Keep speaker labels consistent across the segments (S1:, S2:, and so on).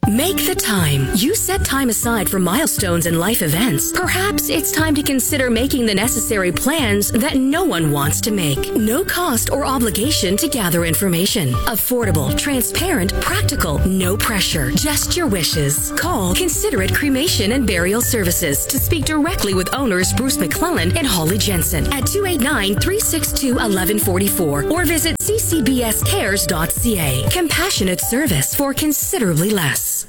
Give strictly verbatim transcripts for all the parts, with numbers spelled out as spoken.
S1: Make the time. You set time aside for milestones and life events. Perhaps it's time to consider making the necessary plans that no one wants to make. No cost or obligation to gather information. Affordable, transparent, practical, no pressure. Just your wishes. Call Considerate Cremation and Burial Services to speak directly with owners Bruce McClellan and Holly Jensen at two eight nine, three six two, one one four four or visit c c b s cares dot c a. Compassionate service for considerably less.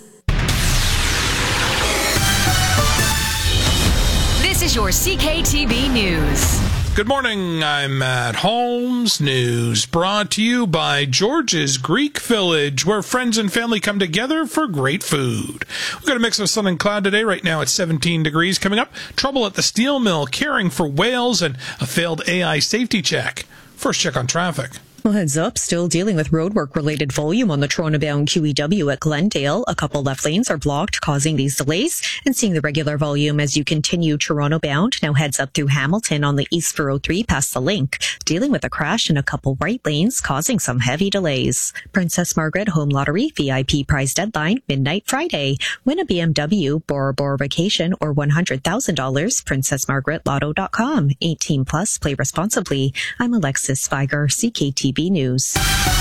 S2: This is your C K T B News.
S3: Good morning, I'm Matt Holmes. News brought to you by George's Greek Village, where friends and family come together for great food. We've got a mix of sun and cloud today. Right now it's seventeen degrees. Coming up, trouble at the steel mill, caring for whales, and a failed A I safety check. First check on traffic.
S4: Well, heads up, still dealing with roadwork-related volume on the Toronto-bound Q E W at Glendale. A couple left lanes are blocked, causing these delays. And seeing the regular volume as you continue Toronto-bound. Now heads up through Hamilton on the East four oh three past the Link. Dealing with a crash in a couple right lanes, causing some heavy delays. Princess Margaret Home Lottery V I P prize deadline, midnight Friday. Win a B M W, Bora Bora Vacation, or one hundred thousand dollars. princess margaret lotto dot com. eighteen plus, play responsibly. I'm Alexis Spiger, C K T B News.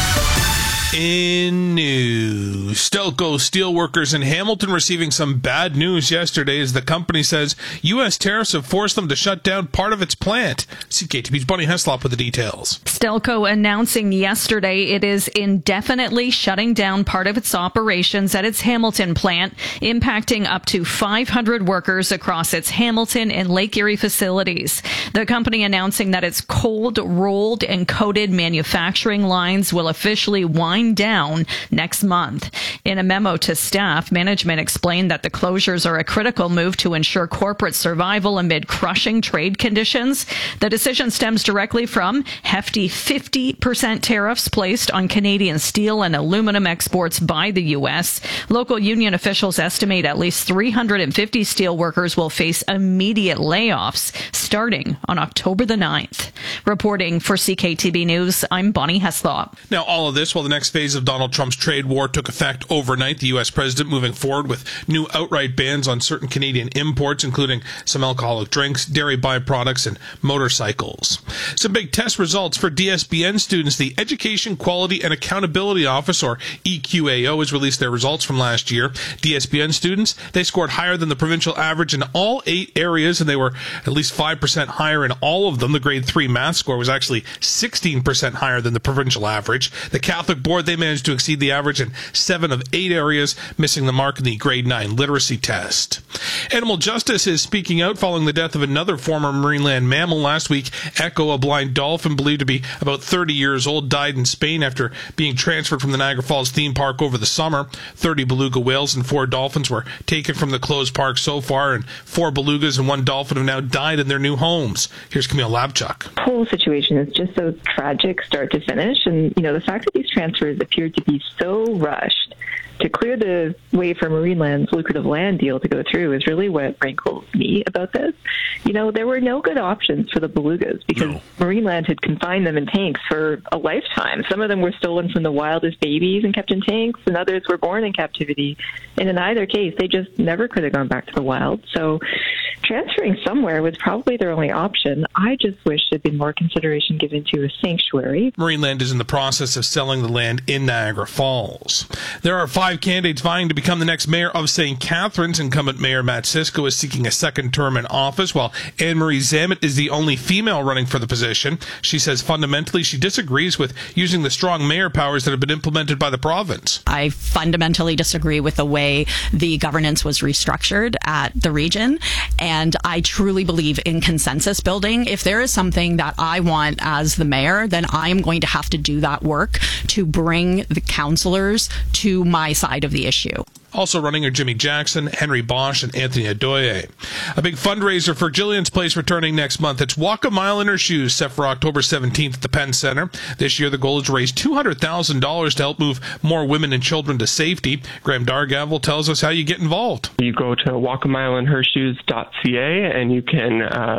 S3: In news, Stelco steelworkers in Hamilton receiving some bad news yesterday as the company says U S tariffs have forced them to shut down part of its plant. C K T B's Bonnie Heslop with the details.
S5: Stelco announcing yesterday it is indefinitely shutting down part of its operations at its Hamilton plant, impacting up to five hundred workers across its Hamilton and Lake Erie facilities. The company announcing that its cold, rolled, and coated manufacturing lines will officially wind down next month. In a memo to staff, management explained that the closures are a critical move to ensure corporate survival amid crushing trade conditions. The decision stems directly from hefty fifty percent tariffs placed on Canadian steel and aluminum exports by the U S. Local union officials estimate at least three hundred fifty steel workers will face immediate layoffs starting on October the ninth. Reporting for C K T B News, I'm Bonnie Heslop.
S3: Now, all of this while the next phase of Donald Trump's trade war took effect overnight. The U S president moving forward with new outright bans on certain Canadian imports, including some alcoholic drinks, dairy byproducts, and motorcycles. Some big test results for D S B N students. The Education Quality and Accountability Office, or E Q A O, has released their results from last year. D S B N students, they scored higher than the provincial average in all eight areas, and they were at least five percent higher in all of them. The grade three math score was actually sixteen percent higher than the provincial average. The Catholic Board, they managed to exceed the average in seven of eight areas, missing the mark in the grade nine literacy test. Animal Justice is speaking out following the death of another former Marineland mammal last week. Echo, a blind dolphin believed to be about thirty years old, died in Spain after being transferred from the Niagara Falls theme park over the summer. thirty beluga whales and four dolphins were taken from the closed park so far, and four belugas and one dolphin have now died in their new homes. Here's Camille Labchuk.
S6: The whole situation is just so tragic start to finish, and you know the fact that these transfers appeared to be so rushed to clear the way for Marineland's lucrative land deal to go through is really what rankles me about this. You know, there were no good options for the belugas because no. Marineland had confined them in tanks for a lifetime. Some of them were stolen from the wild as babies and kept in tanks, and others were born in captivity. And in either case, they just never could have gone back to the wild. So transferring somewhere was probably their only option. I just wish there'd been more consideration given to a sanctuary.
S3: Marineland is in the process of selling the land in Niagara Falls. There are five candidates vying to become the next mayor of Saint Catharines. Incumbent Mayor Matt Cisco is seeking a second term in office, while Anne-Marie Zammit is the only female running for the position. She says fundamentally she disagrees with using the strong mayor powers that have been implemented by the province.
S7: I fundamentally disagree with the way the governance was restructured at the region, and I truly believe in consensus building. If there is something that I want as the mayor, then I am going to have to do that work to bring the councillors to my side of the issue.
S3: Also running are Jimmy Jackson, Henry Bosch, and Anthony Adoye. A big fundraiser for Jillian's Place returning next month. It's Walk a Mile in Her Shoes, set for October seventeenth at the Penn Center. This year, the goal is to raise two hundred thousand dollars to help move more women and children to safety. Graham Dargavel tells us how you get involved.
S8: You go to walk a mile in her shoes dot c a and you can uh,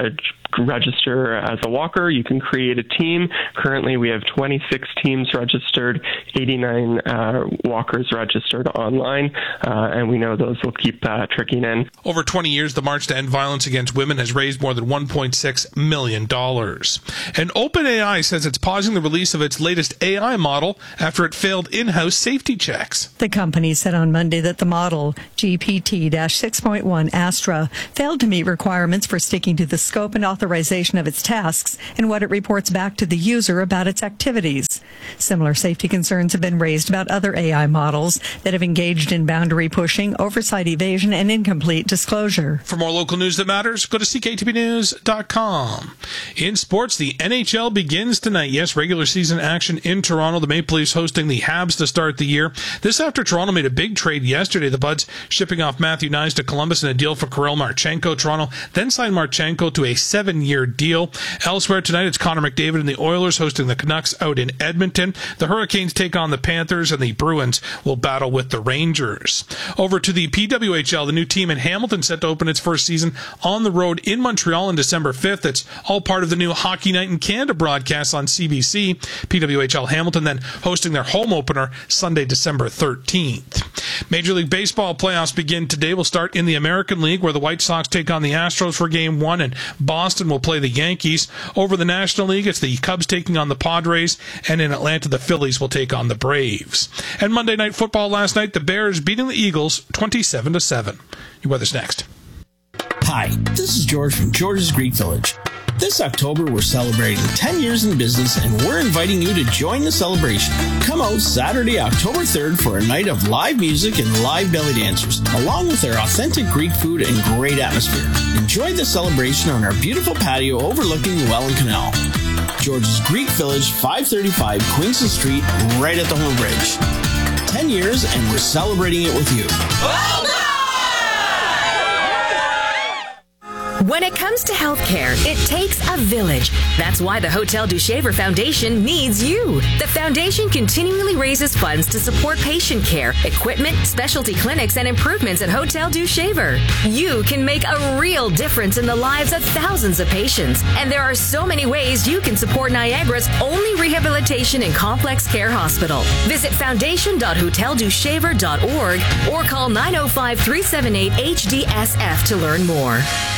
S8: register as a walker. You can create a team. Currently, we have twenty-six teams registered, eighty-nine uh, walkers registered online, uh, and we know those will keep uh, trickling in.
S3: Over twenty years, the March to End Violence Against Women has raised more than one point six million dollars. And OpenAI says it's pausing the release of its latest A I model after it failed in-house safety checks.
S9: The company said on Monday that the model, G P T six point one Astra, failed to meet requirements for sticking to the scope and authorization of its tasks and what it reports back to the user about its activities. Similar safety concerns have been raised about other A I models that have engaged in boundary pushing, oversight evasion, and incomplete disclosure.
S3: For more local news that matters, go to C K T B news dot com. In sports, the N H L begins tonight. Yes, regular season action in Toronto. The Maple Leafs hosting the Habs to start the year. This after Toronto made a big trade yesterday. The Buds shipping off Matthew Nyes to Columbus in a deal for Kirill Marchenko. Toronto then signed Marchenko to a seven-year deal. Elsewhere tonight, it's Connor McDavid and the Oilers hosting the Canucks out in Edmonton. The Hurricanes take on the Panthers, and the Bruins will battle with the Rangers. Over to the P W H L, the new team in Hamilton set to open its first season on the road in Montreal on December fifth. It's all part of the new Hockey Night in Canada broadcast on C B C. P W H L Hamilton then hosting their home opener Sunday, December thirteenth. Major League Baseball playoffs begin today. We'll start in the American League, where the White Sox take on the Astros for game one, and Boston will play the Yankees. Over the National League, it's the Cubs taking on the Padres, and in Atlanta, the Phillies will take on the Braves. And Monday Night Football last night, the Bears beating the Eagles twenty-seven to seven. Your weather's next.
S10: Hi, this is George from George's Greek Village. This October, we're celebrating ten years in business, and we're inviting you to join the celebration. Come out Saturday, October third for a night of live music and live belly dancers, along with our authentic Greek food and great atmosphere. Enjoy the celebration on our beautiful patio overlooking the Welland Canal. George's Greek Village, five thirty-five Queenston Street, right at the Home Bridge. ten years, and we're celebrating it with you.
S2: Well done!
S1: When it comes to healthcare, it takes a village. That's why the Hotel du Shaver Foundation needs you. The foundation continually raises funds to support patient care, equipment, specialty clinics, and improvements at Hotel du Shaver. You can make a real difference in the lives of thousands of patients. And there are so many ways you can support Niagara's only rehabilitation and complex care hospital. Visit foundation dot hotel du shaver dot org or call nine oh five, three seven eight, H D S F to learn more.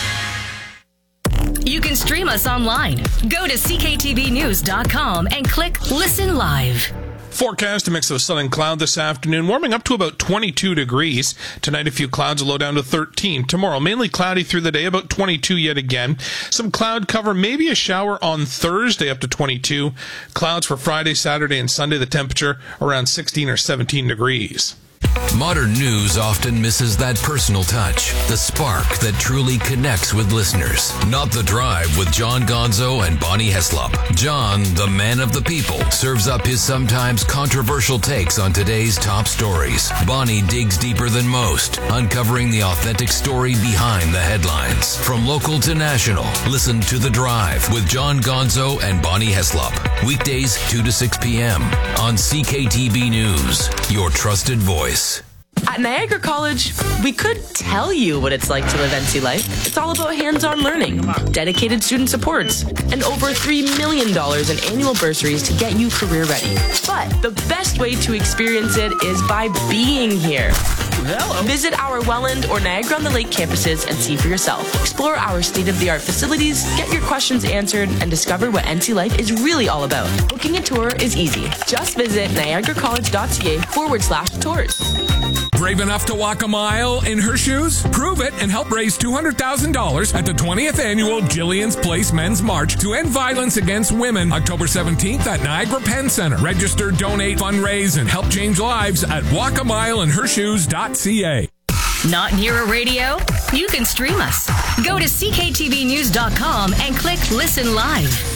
S1: You can stream us online. Go to C K T B news dot com and click Listen Live.
S3: Forecast, a mix of sun and cloud this afternoon, warming up to about twenty-two degrees. Tonight, a few clouds, a low down to thirteen. Tomorrow, mainly cloudy through the day, about twenty-two yet again. Some cloud cover, maybe a shower on Thursday, up to twenty-two. Clouds for Friday, Saturday, and Sunday, the temperature around sixteen or seventeen degrees.
S11: Modern news often misses that personal touch, the spark that truly connects with listeners. Not The Drive with John Gonzo and Bonnie Heslop. John, the man of the people, serves up his sometimes controversial takes on today's top stories. Bonnie digs deeper than most, uncovering the authentic story behind the headlines. From local to national, listen to The Drive with John Gonzo and Bonnie Heslop. Weekdays two to six p.m. on C K T B News, your trusted voice.
S12: At Niagara College, we could tell you what it's like to live N C life. It's all about hands-on learning, dedicated student supports, and over three million dollars in annual bursaries to get you career ready. But the best way to experience it is by being here. Hello. Visit our Welland or Niagara-on-the-Lake campuses and see for yourself. Explore our state-of-the-art facilities, get your questions answered, and discover what N C life is really all about. Booking a tour is easy. Just visit niagara college dot c a forward slash tours.
S13: Brave enough to walk a mile in her shoes? Prove it and help raise two hundred thousand dollars at the twentieth Annual Jillian's Place Men's March to End Violence Against Women, October seventeenth at Niagara Penn Center. Register, donate, fundraise, and help change lives at walk a mile in her shoes dot c a.
S1: Not near a radio? You can stream us. Go to C K T B news dot com and click Listen Live.